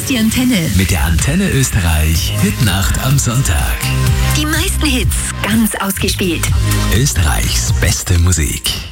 ist die Antenne. Mit der Antenne Österreich Hitnacht am Sonntag. Die meisten Hits ganz ausgespielt. Österreichs beste Musik.